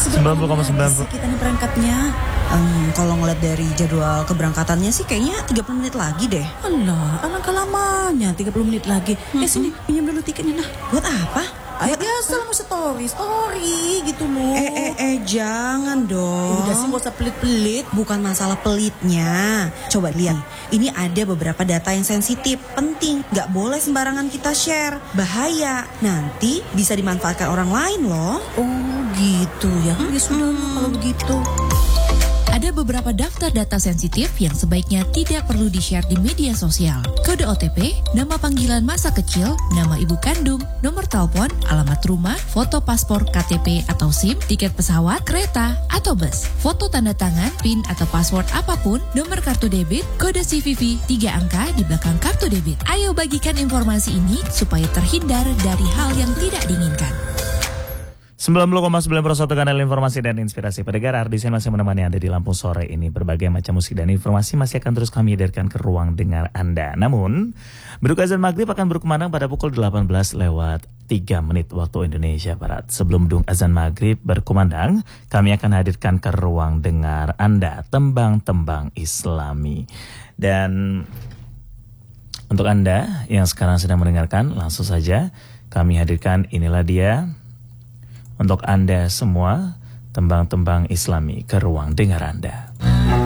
90,9 kita nih berangkatnya. Kalau ngeliat dari jadwal keberangkatannya sih kayaknya 30 menit lagi deh. Alah, alangkah lamanya 30 menit lagi. Sini, pinjam dulu tiketnya nah. Buat apa? Ayo biasa lah mau story gitu loh. Jangan dong. Udah sih gak usah pelit-pelit. Bukan masalah pelitnya. Coba lihat, ini ada beberapa data yang sensitif, penting, gak boleh sembarangan kita share. Bahaya, nanti bisa dimanfaatkan orang lain loh. Oh gitu ya. Ya sudah kalau begitu. Ada beberapa daftar data sensitif yang sebaiknya tidak perlu di-share di media sosial. Kode OTP, nama panggilan masa kecil, nama ibu kandung, nomor telepon, alamat rumah, foto paspor, KTP atau SIM, tiket pesawat, kereta, atau bus, foto tanda tangan, PIN atau password apapun, nomor kartu debit, kode CVV, 3 angka di belakang kartu debit. Ayo bagikan informasi ini supaya terhindar dari hal yang tidak diinginkan. 90,9 kanal informasi dan inspirasi. Pendengar, Ardisen masih menemani Anda di Lampung sore ini. Berbagai macam musik dan informasi masih akan terus kami hadirkan ke ruang dengar Anda. Namun, beduk azan maghrib akan berkumandang pada pukul 18 lewat 3 menit waktu Indonesia Barat. Sebelum beduk azan maghrib berkumandang, kami akan hadirkan ke ruang dengar Anda tembang-tembang Islami. Dan untuk Anda yang sekarang sedang mendengarkan, langsung saja kami hadirkan inilah dia. Untuk Anda semua, tembang-tembang Islami ke ruang dengar Anda.